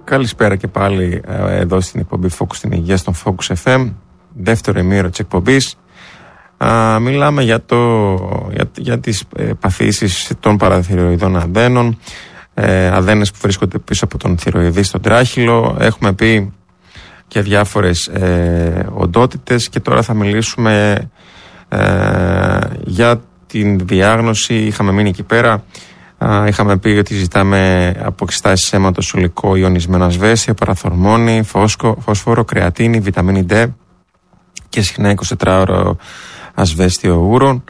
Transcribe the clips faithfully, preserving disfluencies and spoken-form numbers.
Καλησπέρα και πάλι εδώ στην εκπομπή Focus στην Υγεία, στον Focus εφ εμ, δεύτερο ημίωρο της εκπομπής. Α, μιλάμε για, το, για, για τις ε, παθήσεις των παραθυροειδών αδένων, ε, αδένες που βρίσκονται πίσω από τον θυροειδή στον τράχυλο. Έχουμε πει για διάφορες ε, οντότητες και τώρα θα μιλήσουμε ε, για την διάγνωση. Είχαμε μείνει εκεί πέρα. Uh, είχαμε πει ότι ζητάμε από εξετάσεις αίματος υλικό ιονισμένο ασβέστιο, παραθορμόνη, φόσκο, φωσφόρο, κρεατίνη, βιταμίνη D και συχνά εικοσιτετράωρο ασβέστιο ούρων.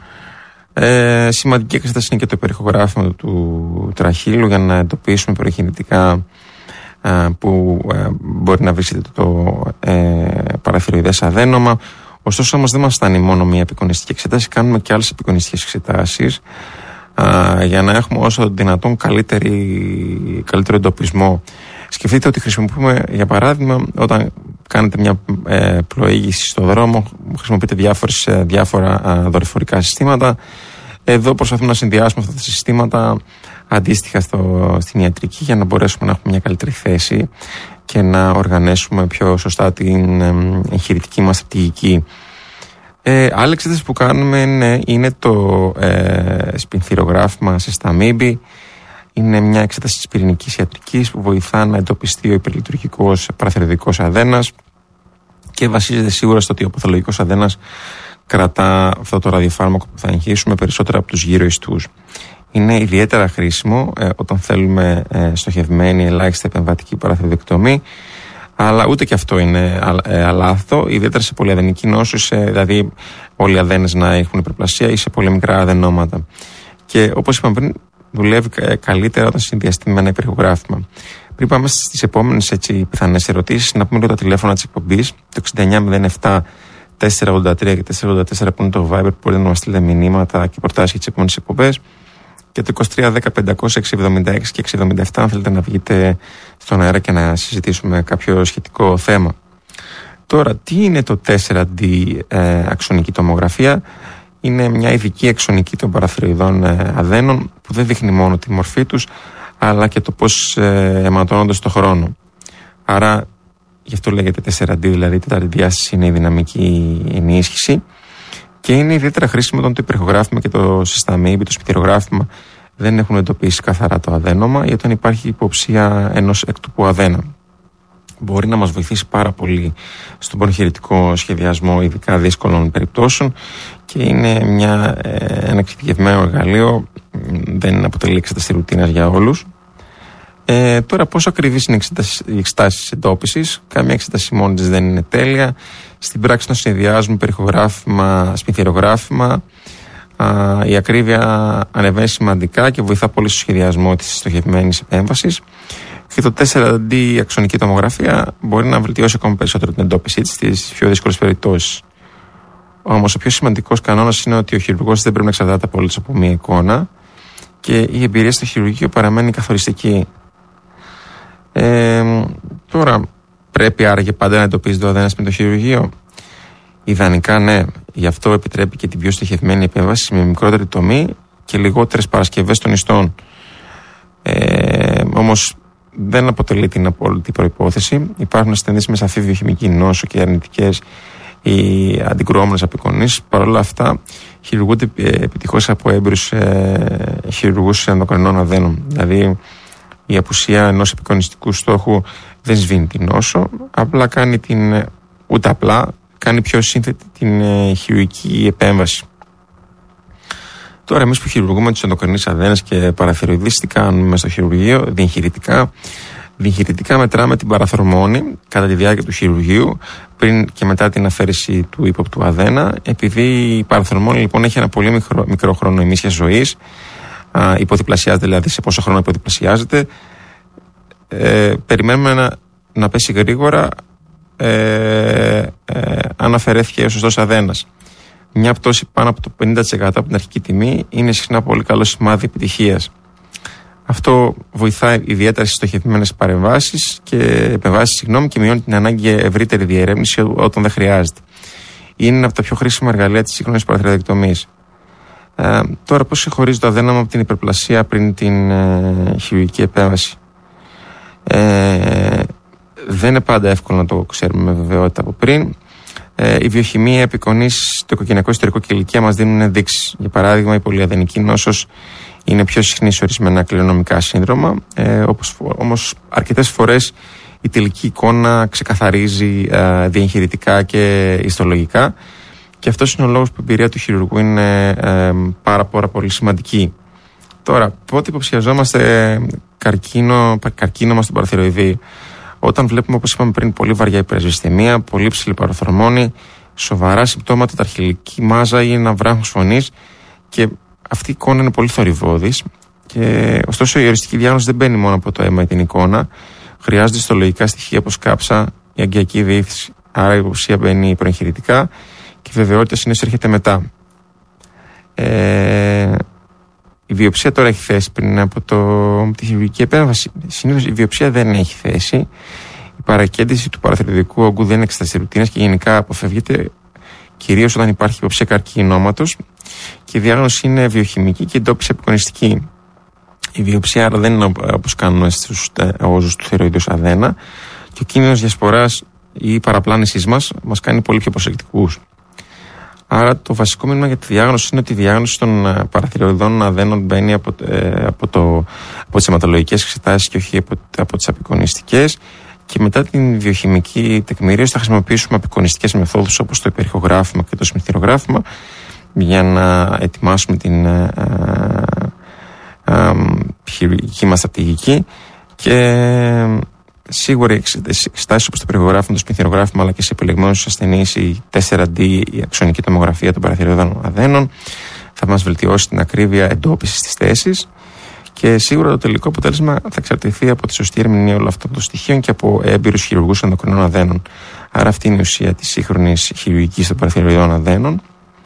Ε, σημαντική εξέταση είναι και το υπερηχογράφημα του τραχύλου για να εντοπίσουμε προεκκινητικά uh, που uh, μπορεί να βρίσκεται το uh, παραθυροειδές αδένομα. Ωστόσο όμως δεν μας φτάνει μόνο μία επικονιστική εξέταση, κάνουμε και άλλες επικονιστικές εξετάσεις Uh, για να έχουμε όσο δυνατόν καλύτερη, καλύτερο εντοπισμό. Σκεφτείτε ότι χρησιμοποιούμε, για παράδειγμα, όταν κάνετε μια ε, πλοήγηση στο δρόμο, χρησιμοποιείτε διάφορες, ε, διάφορα ε, δορυφορικά συστήματα. Εδώ προσπαθούμε να συνδυάσουμε αυτά τα συστήματα αντίστοιχα στο, στην ιατρική για να μπορέσουμε να έχουμε μια καλύτερη θέση και να οργανώσουμε πιο σωστά την ε, εγχειρητική μας στρατηγική. Ε, άλλη εξέταση που κάνουμε είναι, είναι το ε, σπινθυρογράφημα σε σταμίμπη. Είναι μια εξέταση της πυρηνικής ιατρικής που βοηθά να εντοπιστεί ο υπερλειτουργικός παραθυροειδικός αδένας και βασίζεται σίγουρα στο ότι ο παθολογικός αδένας κρατά αυτό το ραδιοφάρμακο που θα εγχύσουμε περισσότερα από τους γύρω ιστούς. Είναι ιδιαίτερα χρήσιμο ε, όταν θέλουμε ε, στοχευμένη ελάχιστη επεμβατική παραθυροειδεκτομή. Αλλά ούτε και αυτό είναι ε, αλάθο, ιδιαίτερα σε πολυαδενική νόσο, σε, δηλαδή όλοι οι αδένες να έχουν υπερπλασία ή σε πολύ μικρά αδενώματα. Και όπως είπαμε πριν, δουλεύει καλύτερα όταν συνδυαστεί με ένα υπερηχογράφημα. Πριν πάμε στις επόμενες πιθανές ερωτήσεις, να πούμε λίγο τα τηλέφωνα της εκπομπής, το εξήντα εννιά μηδέν επτά τετρακόσια ογδόντα τρία και τετρακόσια ογδόντα τέσσερα που είναι το Viber, που μπορείτε να μας στείλετε μηνύματα και προτάσεις για τις επόμενες εκπομπές. Και το είκοσι τρία δέκα πεντακόσια εξακόσια εβδομήντα έξι και εξακόσια εβδομήντα επτά αν θέλετε να βγείτε στον αέρα και να συζητήσουμε κάποιο σχετικό θέμα. Τώρα, τι είναι το τέσσερα ντι ε, αξονική τομογραφία? Είναι μια ειδική αξονική των παραθυροειδών ε, αδένων που δεν δείχνει μόνο τη μορφή τους αλλά και το πώς ε, αιματώνονται στον χρόνο. Άρα, γι' αυτό λέγεται τέσσερα ντι, δηλαδή η τέταρτη διάσταση είναι η δυναμική ενίσχυση. Και είναι ιδιαίτερα χρήσιμο όταν το υπερηχογράφημα και το συσταμίμπι, το σπινθυρογράφημα δεν έχουν εντοπίσει καθαρά το αδένομα ή όταν υπάρχει υποψία ενός εκτουπού αδένα. Μπορεί να μας βοηθήσει πάρα πολύ στον προχειρητικό σχεδιασμό ειδικά δύσκολων περιπτώσεων και είναι μια, ένα εξειδικευμένο εργαλείο, δεν αποτελεί εξέταση ρουτίνας για όλους. Ε, τώρα, πόσο ακριβής είναι η εξετάση εντόπισης? Καμία εξέταση μόνη της δεν είναι τέλεια. Στην πράξη των συνδυάζουμε υπερηχογράφημα, σπινθυρογράφημα. Α, η ακρίβεια ανεβαίνει σημαντικά και βοηθά πολύ στο σχεδιασμό της στοχευμένης επέμβασης. Και το τέσσερα ντι αξονική τομογραφία μπορεί να βελτιώσει ακόμα περισσότερο την εντόπισή της στις πιο δύσκολες περιπτώσεις. Όμως, ο πιο σημαντικός κανόνας είναι ότι ο χειρουργός δεν πρέπει να εξαρτάται απολύτως από μία εικόνα και η εμπειρία στο χειρουργείο παραμένει καθοριστική. Ε, τώρα, πρέπει άραγε πάντα να εντοπίζεται ο αδένας με το χειρουργείο? Ιδανικά ναι, γι' αυτό επιτρέπει και την πιο στοχευμένη επέμβαση με μικρότερη τομή και λιγότερες παρασκευές των ιστών. Ε, όμως δεν αποτελεί την απόλυτη προϋπόθεση. Υπάρχουν ασθενείς με σαφή βιοχημική νόσο και αρνητικές ή αντικρουόμενες απεικονίσεις. Παρ' όλα αυτά, χειρουργούνται επιτυχώς από έμπειρους ε, χειρουργούς ενδοκρινών αδένων. Δηλαδή, η απουσία ενός επικονιστικού στόχου δεν σβήνει την νόσο, απλά κάνει την, ούτε απλά, κάνει πιο σύνθετη την ε, χειρουργική επέμβαση. Τώρα, εμείς που χειρουργούμε τους ενδοκρινείς αδένες και παραθυροειδείς, τι κάνουμε στο χειρουργείο? Διεγχειρητικά. Διεγχειρητικά μετράμε την παραθορμόνη κατά τη διάρκεια του χειρουργείου, πριν και μετά την αφαίρεση του ύποπτου αδένα. Επειδή η παραθορμόνη λοιπόν έχει ένα πολύ μικρό, μικρό χρόνο ημίσιας ζωής, α, υποδιπλασιάζεται δηλαδή σε πόσο χρόνο υποδιπλασιάζεται, ε, περιμένουμε να, να πέσει γρήγορα ε, ε, αν αφαιρέθηκε ο σωστός αδένας. Μια πτώση πάνω από το πενήντα τοις εκατό από την αρχική τιμή είναι συχνά πολύ καλό σημάδι επιτυχίας. Αυτό βοηθάει ιδιαίτερα στις στοχευμένες παρεμβάσεις και επεμβάσεις, συγγνώμη, και μειώνει την ανάγκη για ευρύτερη διερεύνηση όταν δεν χρειάζεται. Είναι ένα από τα πιο χρήσιμα εργαλεία της σύγχρονης παραθυροειδεκτομής. Ε, τώρα, πώς ξεχωρίζει το αδέναμα από την υπερπλασία πριν την ε, χειρουργική επέμβαση? Ε, δεν είναι πάντα εύκολο να το ξέρουμε με βεβαιότητα από πριν. Ε, η βιοχημία, επικονίσεις, το οικογενειακό ιστορικό και ηλικία μας δίνουν ενδείξεις. Για παράδειγμα, η πολυαδενική νόσος είναι πιο συχνή σε ορισμένα κληρονομικά σύνδρομα. Ε, όπως, όμως, αρκετές φορές η τελική εικόνα ξεκαθαρίζει ε, διεγχειρητικά και ιστολογικά. Και αυτός είναι ο λόγος που η εμπειρία του χειρουργού είναι ε, πάρα, πάρα πολύ σημαντική. Τώρα, πότε υποψιαζόμαστε καρκίνο, καρκίνωμα στον παραθυροειδή? Όταν βλέπουμε, όπως είπαμε πριν, πολύ βαριά υπερασβεστημία, πολύ ψηλή παροθρομόνη, σοβαρά συμπτώματα, ταρχυλική μάζα ή ένα βράχος φωνής, και αυτή η εικόνα είναι πολύ θορυβώδης. Και ωστόσο η οριστική διάγνωση δεν μπαίνει μόνο από το αίμα ή την εικόνα. Χρειάζονται ιστολογικά στοιχεία όπως κάψα, η αγκιακή διεύθυνση. Άρα η υποψία μπαίνει προεγχειρητικά και η βεβαιότητα συνήθως έρχεται μετά. Ε, η βιοψία τώρα έχει θέση πριν από το, τη χειρουργική επέμβαση. Συνήθως η βιοψία δεν έχει θέση. Η παρακέντηση του παραθυροειδικού όγκου δεν είναι εξεταστή ρουτίνας και γενικά αποφεύγεται, κυρίως όταν υπάρχει υποψία καρκινώματος, και η διάγνωση είναι βιοχημική και η εντόπιση απεικονιστική. Η βιοψία άρα δεν είναι όπως κάνουμε στους όζους του θηροειδούς αδένα, και ο κίνδυνος διασποράς ή παραπλάνησης μας μας κάνει πολύ πιο προσεκτικούς. Άρα το βασικό μήνυμα για τη διάγνωση είναι ότι η διάγνωση των παραθυροειδών αδένων μπαίνει από, ε, από, το, από τις αιματολογικές εξετάσεις και όχι από, από τις απεικονιστικές, και μετά την βιοχημική τεκμηρίωση θα χρησιμοποιήσουμε απεικονιστικές μεθόδους όπως το υπερηχογράφημα και το σμηθυρογράφημα για να ετοιμάσουμε την ε, ε, χειρουργική μας στρατηγική. Και σίγουρα οι εξετάσεις όπως το υπερηχογράφημα, το σμηθυρογράφημα, αλλά και σε επιλεγμένους ασθενείς η τέσσερα ντι, η αξονική τομογραφία των παραθυροειδών αδένων, θα μας βελτιώσει την ακρίβεια εντόπισης της θέσης. Και σίγουρα το τελικό αποτέλεσμα θα εξαρτηθεί από τη σωστή ερμηνεία όλων αυτών των στοιχείων και από έμπειρους χειρουργούς ενδοκρινών αδένων. Άρα αυτή είναι η ουσία της σύγχρονης χειρουργικής των παραθυροειδών αδένων.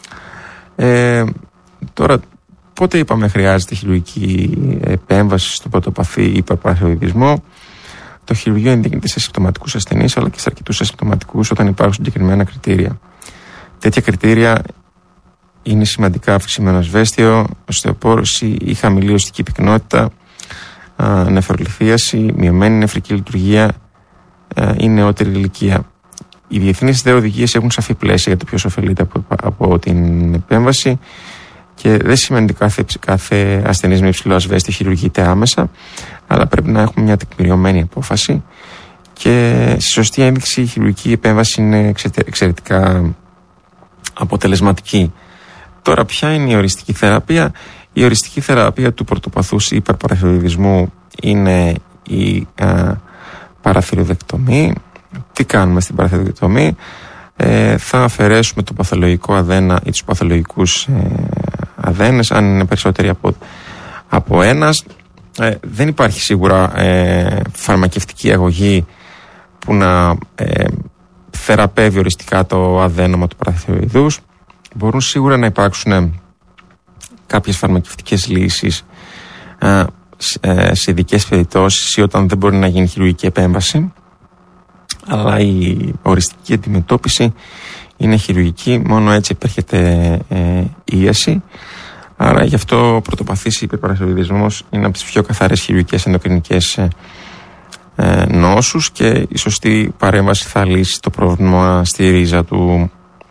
Ε, τώρα, πότε είπαμε χρειάζεται χειρουργική επέμβαση στο πρωτοπαθή υπερπαραθυροειδισμό? Το χειρουργείο ενδείκνυται σε συμπτωματικούς ασθενείς αλλά και σε αρκετούς ασυμπτωματικούς όταν υπάρχουν συγκεκριμένα κριτήρια. Τέτοια κριτήρια είναι σημαντικά αυξημένο ασβέστιο, οστεοπόρωση ή χαμηλή οστική πυκνότητα, νεφρολιθίαση, μειωμένη νεφρική λειτουργία ή νεότερη ηλικία. Οι διεθνείς δε οδηγίες έχουν σαφή πλαίσια για το ποιος ωφελείται από, από την επέμβαση, και δεν σημαίνει ότι κάθε, κάθε ασθενής με υψηλό ασβέστιο χειρουργείται άμεσα, αλλά πρέπει να έχουμε μια τεκμηριωμένη απόφαση, και στη σωστή ένδειξη η χειρουργική επέμβαση είναι εξαιρετικά αποτελεσματική. Τώρα, ποια είναι η οριστική θεραπεία? Η οριστική θεραπεία του πρωτοπαθούς υπερπαραθυροειδισμού είναι η α, παραθυροειδεκτομή. Τι κάνουμε στην παραθυροειδεκτομή? Ε, θα αφαιρέσουμε το παθολογικό αδένα ή τους παθολογικούς ε, αδένες, αν είναι περισσότεροι από, από ένας. Ε, δεν υπάρχει σίγουρα ε, φαρμακευτική αγωγή που να ε, θεραπεύει οριστικά το αδένωμα του παραθυροειδούς. Μπορούν σίγουρα να υπάρξουν κάποιες φαρμακευτικές λύσεις ε, σε ειδικές περιπτώσεις ή όταν δεν μπορεί να γίνει χειρουργική επέμβαση, αλλά η οριστική αντιμετώπιση είναι χειρουργική, μόνο έτσι επέρχεται ε, ίαση. Άρα γι' αυτό ο πρωτοπαθής υπερπαραθυροειδισμός είναι από τις πιο καθαρές χειρουργικές ενδοκρινικές ε, ε, νόσους, και η σωστή παρέμβαση θα λύσει το πρόβλημα στη ρίζα του.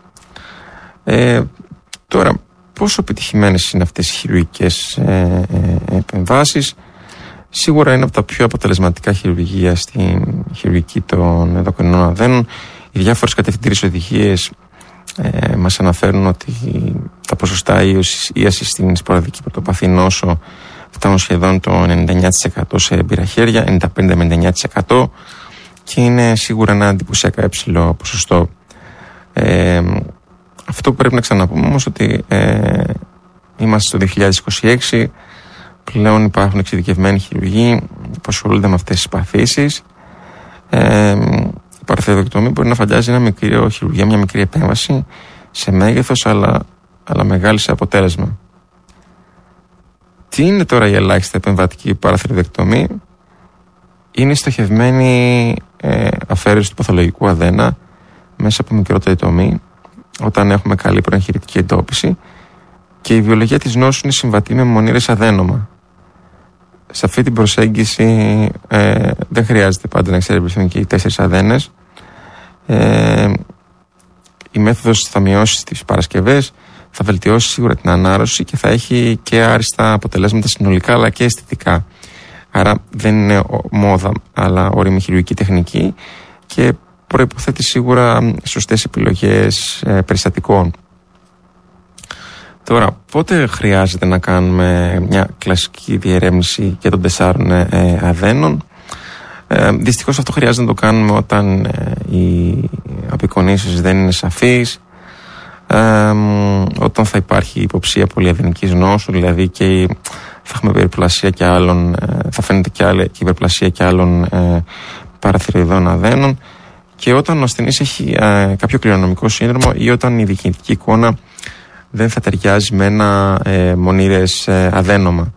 Ε, τώρα, πόσο επιτυχημένες είναι αυτές οι χειρουργικές ε, ε, επεμβάσεις? Σίγουρα είναι από τα πιο αποτελεσματικά χειρουργία στην χειρουργική των ενδοκρινών αδένων. Οι διάφορες κατευθυντήριες οδηγίες ε, μας αναφέρουν ότι τα ποσοστά ίασης στην σποραδική πρωτοπαθή νόσο φτάνουν σχεδόν το ενενήντα εννιά τοις εκατό σε έμπειρα χέρια, ενενήντα πέντε με ενενήντα εννιά τοις εκατό, και είναι σίγουρα ένα εντυπωσιακά υψηλό ποσοστό. Ε, αυτό που πρέπει να ξαναπούμε όμως ότι ε, είμαστε στο δύο χιλιάδες είκοσι έξι, πλέον υπάρχουν εξειδικευμένοι χειρουργοί που ασχολούνται με αυτές τις παθήσεις. Ε, η παραθυροειδεκτομή μπορεί να φαντάζει ένα μικρό χειρουργία, μια μικρή επέμβαση σε μέγεθος, αλλά, αλλά μεγάλη σε αποτέλεσμα. Τι είναι τώρα η ελάχιστα επεμβατική παραθυροειδεκτομή? Είναι η στοχευμένη ε, αφαίρεση του παθολογικού αδένα μέσα από μικρότερη τομή, όταν έχουμε καλή προεγχειρητική εντόπιση και η βιολογία της νόσου είναι συμβατή με μονήρες αδένομα. σε αυτή την προσέγγιση ε, δεν χρειάζεται πάντα να εξερευνηθούν και οι τέσσερις αδένες. Ε, η μέθοδος θα μειώσει τις παρασκευές, θα βελτιώσει σίγουρα την ανάρρωση και θα έχει και άριστα αποτελέσματα συνολικά αλλά και αισθητικά. Άρα δεν είναι μόδα αλλά όριμη χειρουργική τεχνική και προϋποθέτει σίγουρα σωστές επιλογές ε, περιστατικών. Τώρα, πότε χρειάζεται να κάνουμε μια κλασική διερεύνηση και των τεσσάρων ε, αδένων? Ε, δυστυχώς αυτό χρειάζεται να το κάνουμε όταν ε, οι απεικονίσεις δεν είναι σαφείς, ε, όταν θα υπάρχει υποψία πολυαδενικής νόσου, δηλαδή και θα έχουμε υπερπλασία και άλλων, ε, θα φαίνεται και άλλη και υπερπλασία και άλλων ε, παραθυροειδών αδένων, και όταν ο ασθενής έχει ε, κάποιο κληρονομικό σύνδρομο ή όταν η διοικητική εικόνα δεν θα ταιριάζει με ένα ε, μονήρες ε, αδένομα.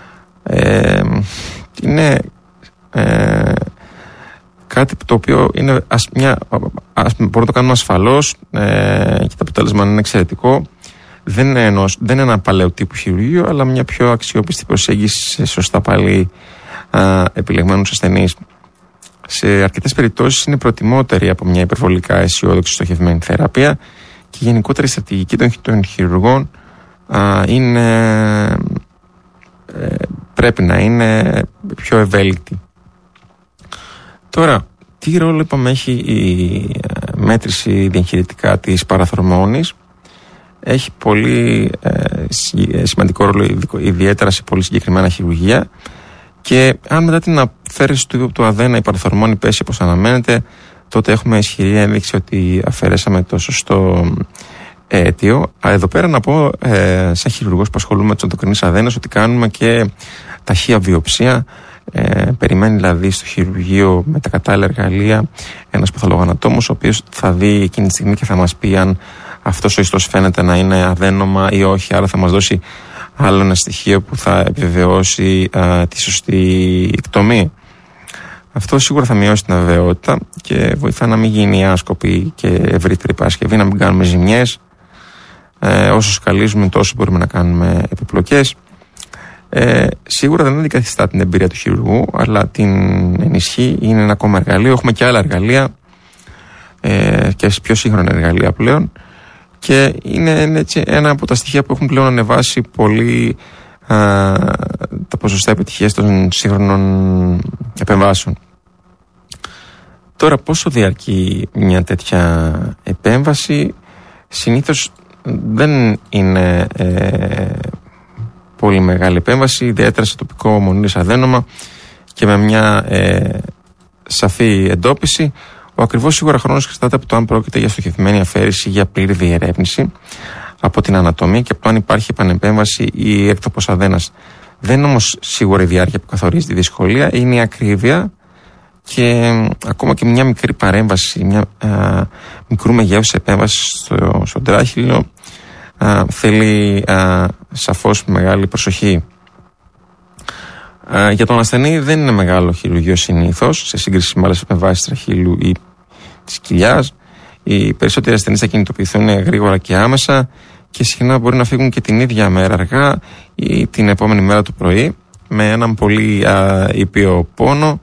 Ε, είναι ε, κάτι το οποίο είναι ας, μια, ας, μπορούμε να το κάνουμε ασφαλώς ε, και το αποτέλεσμα είναι εξαιρετικό. Δεν είναι, ενός, δεν είναι ένα παλαιό τύπου χειρουργείο, αλλά μια πιο αξιόπιστη προσέγγιση σε σωστά πάλι ε, επιλεγμένους ασθενείς. Σε αρκετές περιπτώσεις είναι προτιμότερη από μια υπερβολικά αισιόδοξη στοχευμένη θεραπεία και η γενικότερη στρατηγική των, των χειρουργών α, είναι, ε, πρέπει να είναι πιο ευέλικτη. Τώρα, τι ρόλο είπαμε έχει η μέτρηση διαγχειρητικά της παραθρομώνης? Έχει πολύ ε, σημαντικό ρόλο, ιδιαίτερα σε πολύ συγκεκριμένα χειρουργία, και αν μετά την αφαίρεση του, του αδένα η παραθρομώνη πέσει όπως αναμένεται, τότε έχουμε ισχυρή ένδειξη ότι αφαιρέσαμε το σωστό αίτιο. Εδώ πέρα να πω, ε, σαν χειρουργός που ασχολούμαι με τους ενδοκρινείς αδένες, ότι κάνουμε και ταχεία βιοψία. Ε, περιμένει δηλαδή στο χειρουργείο με τα κατάλληλα εργαλεία ένας παθολογανατόμος, ο οποίος θα δει εκείνη τη στιγμή και θα μας πει αν αυτός ο ιστός φαίνεται να είναι αδένομα ή όχι. Άρα θα μας δώσει άλλο ένα στοιχείο που θα επιβεβαιώσει α, τη σωστή εκτομή. Αυτό σίγουρα θα μειώσει την αβεβαιότητα και βοηθά να μην γίνει άσκοπη και ευρύτερη παρασκευή, να μην κάνουμε ζημιές. Ε, όσο σκαλίζουμε, τόσο μπορούμε να κάνουμε επιπλοκές. Ε, σίγουρα δεν αντικαθιστά την εμπειρία του χειρουργού, αλλά την ενισχύει. Είναι ένα ακόμα εργαλείο. Έχουμε και άλλα εργαλεία ε, και πιο σύγχρονα εργαλεία πλέον. Και είναι έτσι ένα από τα στοιχεία που έχουν πλέον ανεβάσει πολύ α, τα ποσοστά επιτυχίας των σύγχρονων επεμβάσεων. Τώρα, πόσο διαρκεί μια τέτοια επέμβαση? Συνήθως δεν είναι ε, πολύ μεγάλη επέμβαση, ιδιαίτερα σε τοπικό μονήρες αδένομα και με μια ε, σαφή εντόπιση. Ο ακριβώς σίγουρα χρόνος εξαρτάται από το αν πρόκειται για στοχευμένη αφαίρεση ή για πλήρη διερεύνηση, από την ανατομία και από το αν υπάρχει επανεπέμβαση ή έκτοπος αδένας. Δεν είναι όμως σίγουρα η διάρκεια που καθορίζει τη δυσκολία, είναι η ακρίβεια και ακόμα και μια μικρή παρέμβαση, μια α, μικρού μεγέθους επέμβαση στο, στο τράχυλο α, θέλει α, σαφώς μεγάλη προσοχή. Α, για τον ασθενή δεν είναι μεγάλο χειρουργείο συνήθως σε σύγκριση με άλλες επεμβάσεις τραχύλου ή της κοιλιάς. Οι περισσότεροι ασθενείς θα κινητοποιηθούν γρήγορα και άμεσα και συχνά μπορεί να φύγουν και την ίδια μέρα αργά ή την επόμενη μέρα το πρωί με έναν πολύ α, ήπιο πόνο.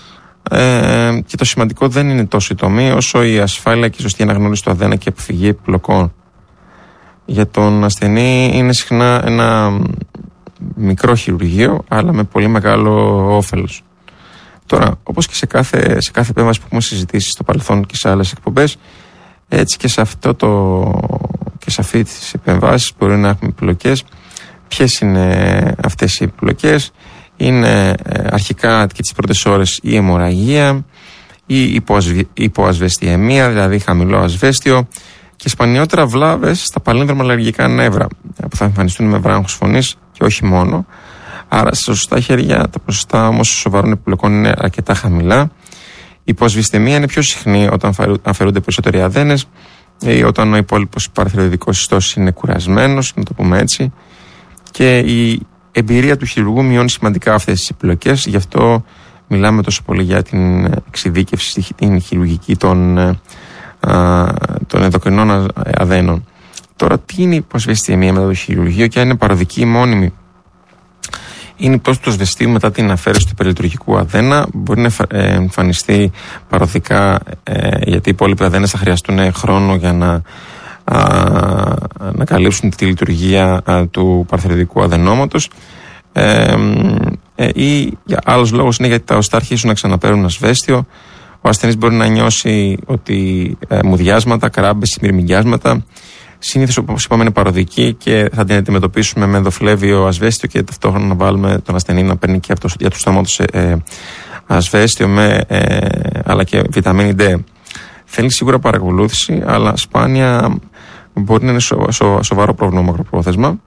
Ε, και το σημαντικό δεν είναι τόσο η τομή όσο η ασφάλεια και η σωστή αναγνώριση του αδένα και αποφυγή επιπλοκών. Για τον ασθενή είναι συχνά ένα μικρό χειρουργείο, αλλά με πολύ μεγάλο όφελος. Τώρα, όπως και σε κάθε, σε κάθε επέμβαση που έχουμε συζητήσει στο παρελθόν και σε άλλες εκπομπές, έτσι και σε αυτό το και σε αυτή τις επεμβάσεις μπορεί να έχουμε επιλογές. Ποιες είναι αυτές οι επιλογές? Είναι αρχικά και τις πρώτες ώρες η αιμορραγία, η υποασβεστιαιμία, δηλαδή χαμηλό ασβέστιο, και σπανιότερα βλάβες στα παλίνδρομα αλλεργικά νεύρα που θα εμφανιστούν με βράγχος φωνής και όχι μόνο. Άρα στα σωστά χέρια τα ποσοστά όμως σοβαρών επιπλοκών είναι αρκετά χαμηλά. Η υποασβεστιαιμία είναι πιο συχνή όταν αφαιρούνται περισσότεροι αδένες ή όταν ο υπόλοιπος παραθυροειδικός ιστός είναι κουρασμένος, να το πούμε έτσι. Και η εμπειρία του χειρουργού μειώνει σημαντικά αυτές τις επιλογές, γι' αυτό μιλάμε τόσο πολύ για την εξειδίκευση, την χειρουργική των, α, των ενδοκρινών αδένων. Τώρα, τι είναι η υποασβεστιαιμία μετά το χειρουργείο και αν είναι παροδική ή μόνιμη? είναι η πτώση του ασβεστίου μετά την αφαίρεση του υπερλειτουργικού αδένα. Μπορεί να εμφανιστεί παροδικά, ε, γιατί οι υπόλοιποι αδένες θα χρειαστούν χρόνο για να, α, να καλύψουν τη λειτουργία α, του παραθυροειδικού αδενόματος. Ε, ε, ή για άλλους λόγους είναι γιατί τα οστά αρχίζουν να ξαναπαίρνουν ασβέστιο. Ο ασθενής μπορεί να νιώσει ότι ε, μουδιάσματα, κράμπες ή μυρμηγκιάσματα. Συνήθως, όπως είπαμε, είναι παροδική και θα την αντιμετωπίσουμε με ενδοφλέβιο ασβέστιο και ταυτόχρονα να βάλουμε τον ασθενή να παίρνει και από το, για του στόματος ε, ασβέστιο με, ε, αλλά και βιταμίνη D. Θέλει σίγουρα παρακολούθηση, αλλά σπάνια μπορεί να είναι σο, σο, σοβαρό πρόβλημα μακροπρόθεσμα.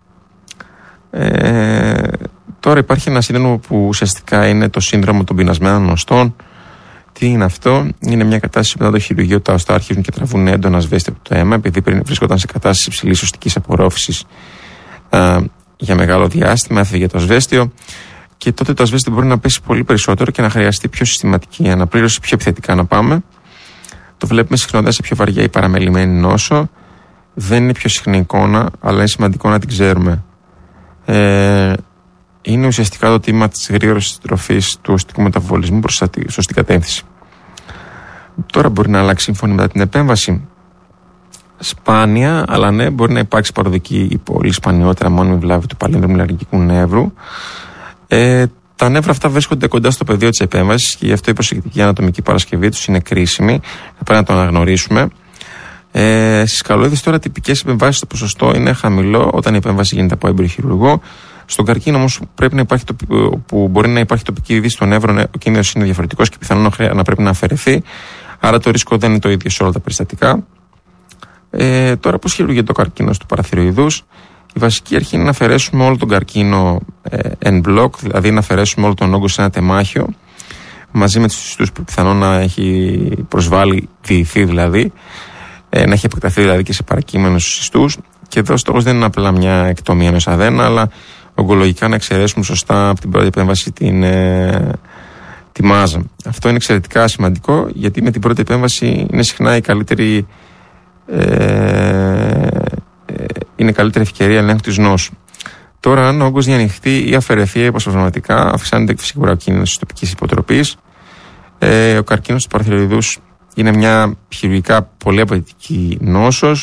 Ε, τώρα υπάρχει ένα σύνδρομο που ουσιαστικά είναι το σύνδρομο των πεινασμένων οστών. Τι είναι αυτό? Είναι μια κατάσταση που μετά το χειρουργείο τα οστά αρχίζουν και τραβούν έντονα ασβέστη από το αίμα, επειδή πριν βρισκόταν σε κατάσταση υψηλής οστικής απορρόφησης α, για μεγάλο διάστημα, έφυγε το ασβέστιο και τότε το ασβέστιο μπορεί να πέσει πολύ περισσότερο και να χρειαστεί πιο συστηματική αναπλήρωση, πιο επιθετικά να πάμε. Το βλέπουμε συχνότερα σε πιο βαριά ή παραμελημένη νόσο. Δεν είναι πιο συχνή εικόνα, αλλά είναι σημαντικό να την ξέρουμε. Ε, είναι ουσιαστικά το τίμημα της γρήγορης τροφής του οστικού μεταβολισμού προς τη σωστή κατεύθυνση. Τώρα μπορεί να αλλάξει σύμφωνα μετά την επέμβαση. Σπάνια, αλλά ναι, μπορεί να υπάρξει παροδική ή πολύ σπανιότερα μόνιμη βλάβη του παλίνδρομου λαρυγγικού νεύρου. Ε, τα νεύρα αυτά βρίσκονται κοντά στο πεδίο της επέμβασης και γι' αυτό η προσεκτική ανατομική παρασκευή τους είναι κρίσιμη. Θα πρέπει να το αναγνωρίσουμε. Ε, στις καλώδεις τώρα τυπικές επεμβάσεις το ποσοστό είναι χαμηλό όταν η επέμβαση γίνεται από έμπειρο χειρουργό. Στον καρκίνο όμως πρέπει να υπάρχει το, που μπορεί να υπάρχει τοπική είδηση στο νεύρο, ο κίνδυνος είναι διαφορετικός και πιθανόν να πρέπει να αφαιρεθεί. Άρα το ρίσκο δεν είναι το ίδιο σε όλα τα περιστατικά. Ε, τώρα πώς χειρουργείται το καρκίνο του παραθυροειδούς? Η βασική αρχή είναι να αφαιρέσουμε όλο τον καρκίνο ε, en bloc, δηλαδή να αφαιρέσουμε όλο τον όγκο σε ένα τεμάχιο, μαζί με τους ιστούς που πιθανόν να έχει προσβάλει, διηθεί δηλαδή, ε, να έχει επεκταθεί δηλαδή και σε παρακείμενους ιστούς. Και εδώ στόχος δεν είναι απλά μια εκτομή ενός αδένα, αλλά ογκολογικά να εξαιρέσουμε σωστά από την πρώτη επέμβαση την, ε, τη μάζα. Αυτό είναι εξαιρετικά σημαντικό, γιατί με την πρώτη επέμβαση είναι συχνά η καλύτερη, ε, ε, είναι η καλύτερη ευκαιρία ελέγχου της νόσου. Τώρα, αν ο όγκος διανοιχτεί ή αφαιρεθεί υποσωματικά, αυξάνεται φυσικά ο κίνδυνος της τοπικής υποτροπής. Ε, ο καρκίνος του παραθυροειδούς είναι μια χειρουργικά πολύ απαιτητική νόσος.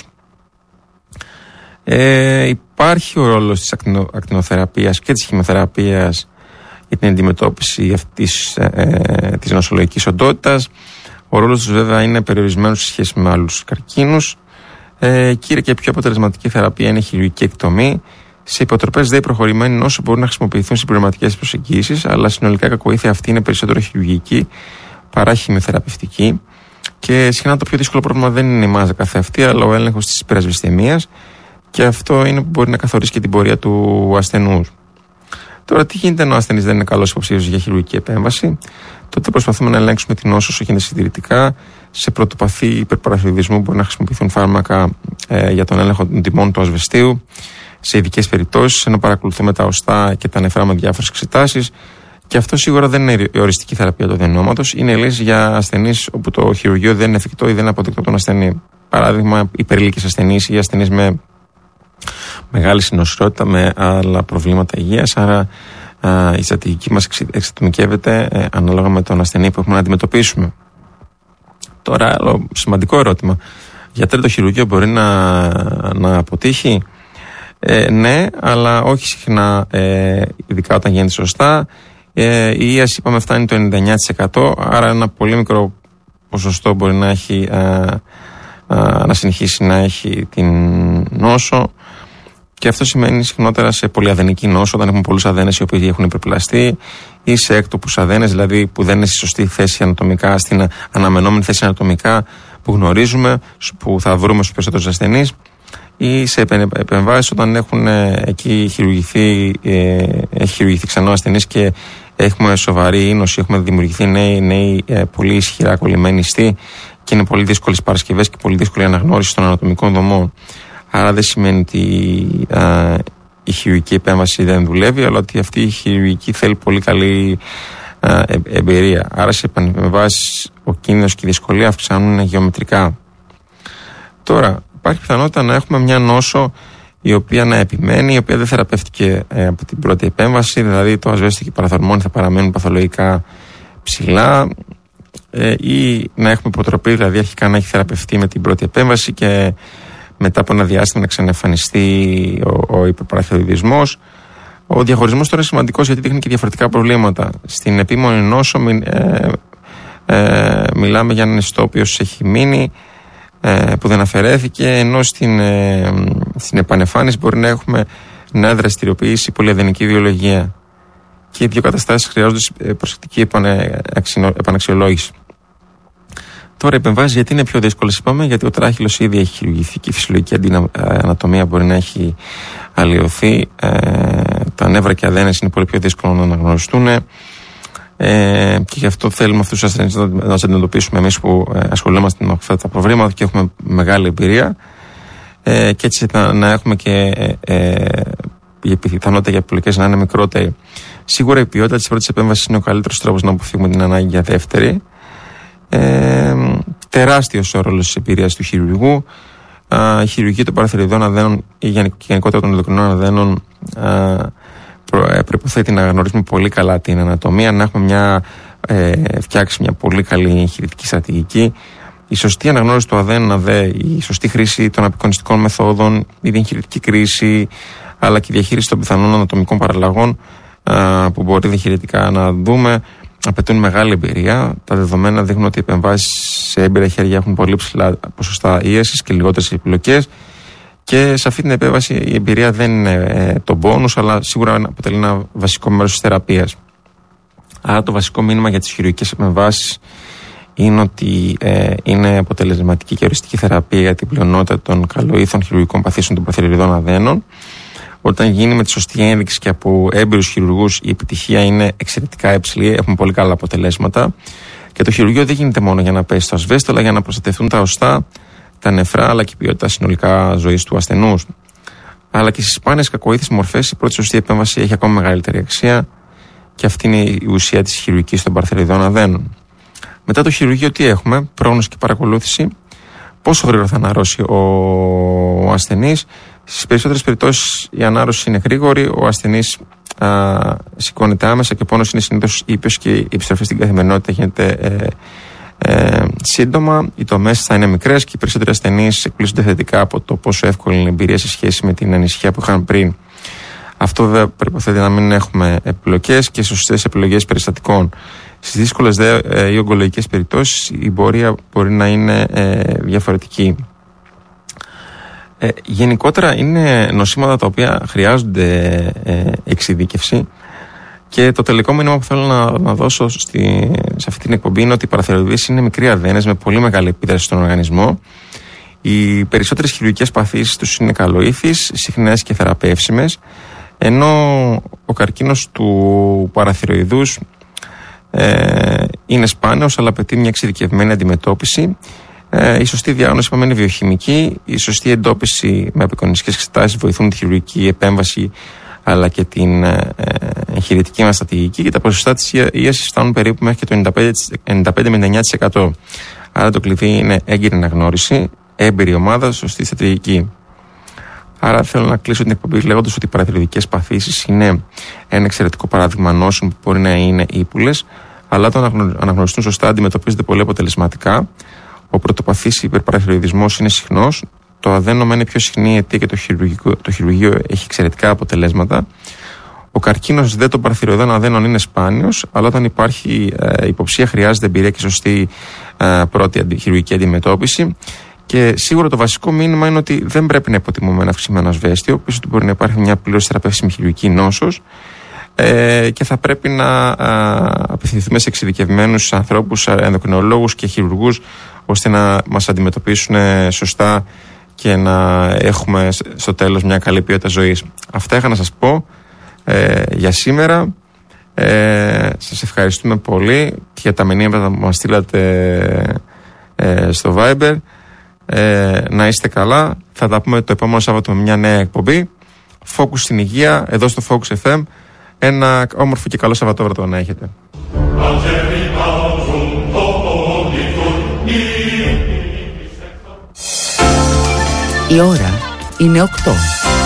Ε, υπάρχει ο ρόλος της ακτινο, ακτινοθεραπείας και της χημειοθεραπείας για την αντιμετώπιση αυτής ε, της νοσολογικής οντότητας. Ο ρόλος τους βέβαια είναι περιορισμένος σε σχέση με άλλους καρκίνους. Ε, κύρια και πιο αποτελεσματική θεραπεία είναι η χειρουργική εκτομή. Σε υποτροπές δε προχωρημένη νόσο μπορούν να χρησιμοποιηθούν συμπληρωματικές προσεγγίσεις, αλλά συνολικά η κακοήθεια αυτή είναι περισσότερο χειρουργική παρά χημειοθεραπευτική. Και συχνά το πιο δύσκολο πρόβλημα δεν είναι η μάζα καθεαυτή, αλλά ο έλεγχος της υπερασβεσταιμίας. Και αυτό είναι που μπορεί να καθορίσει και την πορεία του ασθενούς. Τώρα, τι γίνεται αν ο ασθενής δεν είναι καλός υποψήφιος για χειρουργική επέμβαση? Τότε προσπαθούμε να ελέγξουμε την νόσο όσο γίνεται συντηρητικά. Σε πρωτοπαθή υπερπαραθυροειδισμό μπορεί να χρησιμοποιηθούν φάρμακα ε, για τον έλεγχο των τιμών του ασβεστίου. Σε ειδικές περιπτώσεις, ενώ παρακολουθούμε τα οστά και τα νεφρά με διάφορες εξετάσεις. Και αυτό σίγουρα δεν είναι η οριστική θεραπεία του αδενόματος. Είναι λύση για ασθενείς όπου το χειρουργείο δεν είναι εφικτό ή δεν είναι αποδεκτό τον ασθενή. Παράδειγμα, υπερήλικες ασθενείς ή ασθενείς με μεγάλη συνοσιότητα, με άλλα προβλήματα υγείας. Άρα α, η στρατηγική μας εξατομικεύεται ε, ανάλογα με τον ασθενή που έχουμε να αντιμετωπίσουμε. Τώρα, άλλο σημαντικό ερώτημα. Γιατί το χειρουργείο μπορεί να, να αποτύχει? Ε, ναι, αλλά όχι συχνά, ε, ειδικά όταν γίνεται σωστά. Ε, η ίαση, είπαμε, φτάνει το ενενήντα εννιά τοις εκατό, άρα ένα πολύ μικρό ποσοστό μπορεί να, έχει, α, α, να συνεχίσει να έχει την νόσο. Και αυτό σημαίνει συχνότερα σε πολυαδενική νόσο, όταν έχουμε πολλούς αδένες οι οποίοι έχουν υπερπλαστεί, ή σε έκτοπους αδένες, δηλαδή που δεν είναι στη σωστή θέση ανατομικά, στην αναμενόμενη θέση ανατομικά που γνωρίζουμε, που θα βρούμε στους περισσότερους ασθενείς, ή σε επεμβάσεις όταν έχουν εκεί χειρουργηθεί, ε, έχει χειρουργηθεί ξανά ο ασθενής και έχουμε σοβαρή ίνωση, έχουμε δημιουργηθεί νέοι, νέοι ε, πολύ ισχυρά κολλημένοι ιστοί και είναι πολύ δύσκολες παρασκευές και πολύ δύσκολη αναγνώριση των ανατομικών δομών. Άρα δεν σημαίνει ότι α, η χειρουργική επέμβαση δεν δουλεύει, αλλά ότι αυτή η χειρουργική θέλει πολύ καλή α, ε, εμπειρία. Άρα σε επεμβάσεις ο κίνδυνος και η δυσκολία αυξάνουν γεωμετρικά. Τώρα, υπάρχει πιθανότητα να έχουμε μια νόσο η οποία να επιμένει, η οποία δεν θεραπεύτηκε ε, από την πρώτη επέμβαση, δηλαδή το ασβέστο και η παραθορμόνη θα παραμένουν παθολογικά ψηλά, ε, ή να έχουμε υποτροπή, δηλαδή αρχικά να έχει θεραπευτεί με την πρώτη επέμβαση και μετά από ένα διάστημα να ξαναεμφανιστεί ο, ο υπερπαραθυροειδισμός. Ο διαχωρισμός τώρα είναι σημαντικός γιατί δείχνει και διαφορετικά προβλήματα. Στην επίμονη νόσο ε, ε, μιλάμε για έναν ιστό ο οποίος έχει μείνει, ε, που δεν αφαιρέθηκε, ενώ στην, ε, στην επανεμφάνιση μπορεί να έχουμε νέα δραστηριοποίηση πολυαδενική βιολογία. Και οι δύο καταστάσεις χρειάζονται προσεκτική επανε, επαναξιολόγηση. Τώρα, οι επεμβάσεις γιατί είναι πιο δύσκολες, είπαμε, γιατί ο τράχυλος ήδη έχει χειρουργηθεί και η φυσιολογική ανατομία μπορεί να έχει αλλοιωθεί. Ε, τα νεύρα και αδένες είναι πολύ πιο δύσκολο να αναγνωριστούν. Ε, και γι' αυτό θέλουμε αυτούς τους ασθενείς να τους αντιμετωπίσουμε εμείς που ε, ασχολούμαστε με αυτά τα προβλήματα και έχουμε μεγάλη εμπειρία. Ε, και έτσι να, να έχουμε και ε, η πιθανότητα για επιλογές να είναι μικρότερη. Σίγουρα η ποιότητα της πρώτης επέμβασης είναι ο καλύτερος τρόπος να αποφύγουμε την ανάγκη για δεύτερη. Ε, τεράστιος ο ρόλος της εμπειρίας του χειρουργού. Α, η χειρουργία των παραθυροειδών αδένων ή γενικότερα των ενδοκρινών αδένων προϋποθέτει να γνωρίζουμε πολύ καλά την ανατομία, να έχουμε μια, ε, φτιάξει μια πολύ καλή εγχειρητική στρατηγική. Η σωστή αναγνώριση του αδένων ΑΔΕ, η σωστή χρήση των απεικονιστικών μεθόδων, η διαχειρητική κρίση, αλλά και η διαχείριση των πιθανών ανατομικών παραλλαγών α, που μπορεί διαχειρητικά να δούμε, απαιτούν μεγάλη εμπειρία. Τα δεδομένα δείχνουν ότι οι επεμβάσεις σε έμπειρα χέρια έχουν πολύ ψηλά ποσοστά ίεσης και λιγότερες επιλογές. Και σε αυτή την επέμβαση η εμπειρία δεν είναι ε, το μπόνους, αλλά σίγουρα αποτελεί ένα βασικό μέρος της θεραπείας. Άρα το βασικό μήνυμα για τις χειρουργικές επεμβάσεις είναι ότι ε, είναι αποτελεσματική και οριστική θεραπεία για την πλειονότητα των καλοήθων χειρουργικών παθήσεων των παραθυροειδών αδένων. Όταν γίνει με τη σωστή ένδειξη και από έμπειρους χειρουργούς, η επιτυχία είναι εξαιρετικά υψηλή, έχουμε πολύ καλά αποτελέσματα. Και το χειρουργείο δεν γίνεται μόνο για να πέσει στο ασβέστο, αλλά για να προστατευτούν τα οστά, τα νεφρά, αλλά και η ποιότητα συνολικά ζωής του ασθενούς. Αλλά και στις σπάνιες κακοήθειες μορφές, η πρώτη σωστή επέμβαση έχει ακόμα μεγαλύτερη αξία, και αυτή είναι η ουσία της χειρουργικής των παραθυροειδών αδένων. Μετά το χειρουργείο, τι έχουμε? Πρόγνωση και παρακολούθηση. Πόσο γρήγορα θα αναρρώσει ο, ο ασθενής? Στις περισσότερες περιπτώσεις η ανάρρωση είναι γρήγορη, ο ασθενής α, σηκώνεται άμεσα και ο πόνος είναι συνήθως ήπιος και η επιστροφή στην καθημερινότητα γίνεται ε, ε, σύντομα. Οι τομές θα είναι μικρές και οι περισσότεροι ασθενείς εκπλήσονται θετικά από το πόσο εύκολη είναι η εμπειρία σε σχέση με την ανησυχία που είχαν πριν. Αυτό βέβαια προϋποθέτει να μην έχουμε επιλογές και σωστές επιλογές περιστατικών. Στις δύσκολες δε ε, ή ογκολογικές περιπτώσεις η πορεία μπορεί να είναι ε, διαφορετική. Ε, γενικότερα είναι νοσήματα τα οποία χρειάζονται ε, εξειδίκευση, και το τελικό μήνυμα που θέλω να, να δώσω στη, σε αυτή την εκπομπή είναι ότι οι παραθυροειδείς είναι μικροί αδένες με πολύ μεγάλη επίδραση στον οργανισμό. Οι περισσότερες χειρουργικές παθήσεις τους είναι καλοήθεις, συχνές και θεραπεύσιμες, ενώ ο καρκίνος του παραθυροειδούς ε, είναι σπάνιος, αλλά απαιτεί μια εξειδικευμένη αντιμετώπιση. Ε, η σωστή διάγνωση είναι βιοχημική, η σωστή εντόπιση με απεικονιστικές εξετάσεις βοηθούν τη χειρουργική επέμβαση αλλά και την ε, εγχειρητική μας στρατηγική, και τα ποσοστά της ίασης φτάνουν περίπου μέχρι και το ενενήντα πέντε με ενενήντα εννιά τοις εκατό. Άρα το κλειδί είναι έγκυρη αναγνώριση, έμπειρη ομάδα, σωστή στρατηγική. Άρα θέλω να κλείσω την εκπομπή λέγοντας ότι οι παραθυροειδικές παθήσεις είναι ένα εξαιρετικό παράδειγμα νόσων που μπορεί να είναι ύπουλες, αλλά όταν αναγνωριστούν σωστά αντιμετωπίζονται πολύ αποτελεσματικά. Ο πρωτοπαθής υπερπαραθυροειδισμός είναι συχνός, το αδένομα είναι πιο συχνή αιτία και το, το χειρουργείο έχει εξαιρετικά αποτελέσματα. Ο καρκίνος δε των παραθυροειδών αδένων είναι σπάνιος, αλλά όταν υπάρχει ε, υποψία χρειάζεται εμπειρία και σωστή ε, πρώτη αντι, χειρουργική αντιμετώπιση. Και σίγουρα το βασικό μήνυμα είναι ότι δεν πρέπει να υποτιμούμε ένα αυξημένο ασβέστιο, πίσω του μπορεί να υπάρχει μια πλήρως θεραπεύσιμη χειρουργική νόσος, ε, και θα πρέπει να ε, απευθυνθούμε σε εξειδικευμένους ανθρώπους, ενδοκρινολόγους και χειρουργούς, ώστε να μας αντιμετωπίσουν σωστά και να έχουμε στο τέλος μια καλή ποιότητα ζωής. Αυτά είχα να σας πω ε, για σήμερα. Ε, σας ευχαριστούμε πολύ για τα μηνύματα που μας στείλατε ε, στο Viber. Ε, να είστε καλά. Θα τα πούμε το επόμενο Σάββατο με μια νέα εκπομπή. Focus στην υγεία, εδώ στο Focus εφ εμ. Ένα όμορφο και καλό Σαββατόβραδο να έχετε. Η ώρα είναι οκτώ.